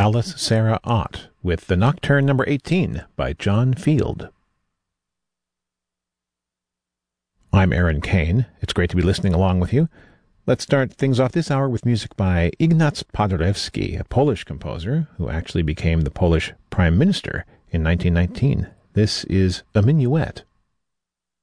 Alice Sarah Ott with the Nocturne No. 18 by John Field. I'm Aaron Kane. It's great to be listening along with you. Let's start things off this hour with music by Ignaz Paderewski, a Polish composer who actually became the Polish Prime Minister in 1919. This is a minuet.